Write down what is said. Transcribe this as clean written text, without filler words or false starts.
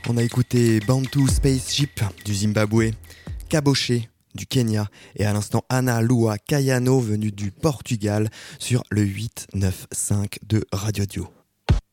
On a écouté Bantu Spaceship du Zimbabwe, Caboché du Kenya et à l'instant Ana Lua Kayano venu du Portugal sur le 895 de Radio Dio.